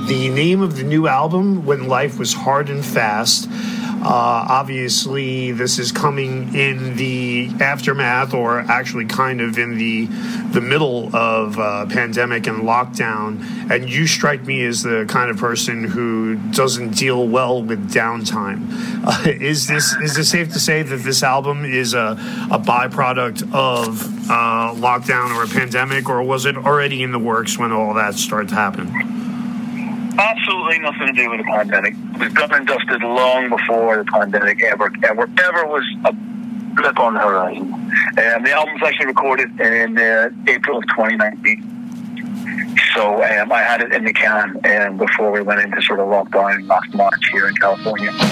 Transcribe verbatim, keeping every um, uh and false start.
the name of the new album, When Life Was Hard and Fast. Uh, obviously, this is coming in the aftermath, or actually kind of in the the middle of uh, pandemic and lockdown. And you strike me as the kind of person who doesn't deal well with downtime. Uh, is this is it safe to say that this album is a, a byproduct of uh, lockdown or a pandemic, or was it already in the works when all that started to happen? Absolutely nothing to do with the pandemic. It was done and dusted long before the pandemic ever, ever, ever was a blip on the horizon. Um, the album was actually recorded in uh, April of twenty nineteen. So um, I had it in the can um, before we went into sort of lockdown last March here in California.